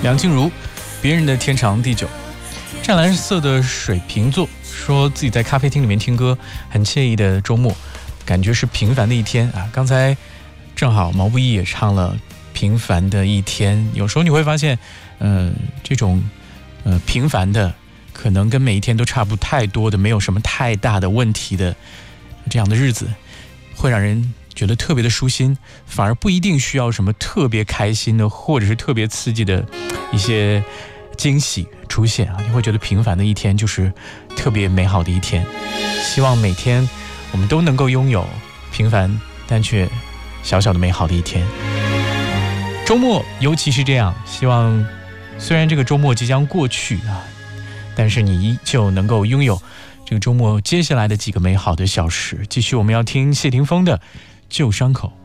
梁静茹，别人的天长地久。湛蓝色的水瓶座说自己在咖啡厅里面听歌，很惬意的周末，感觉是平凡的一天啊。刚才正好毛不易也唱了平凡的一天。有时候你会发现这种平凡的，可能跟每一天都差不太多的，没有什么太大的问题的这样的日子，会让人觉得特别的舒心，反而不一定需要什么特别开心的或者是特别刺激的一些惊喜出现啊。你会觉得平凡的一天就是特别美好的一天。希望每天我们都能够拥有平凡但却小小的美好的一天。周末尤其是这样，希望虽然这个周末即将过去啊，但是你依旧能够拥有这个周末接下来的几个美好的小时。继续我们要听谢霆锋的《旧伤口》。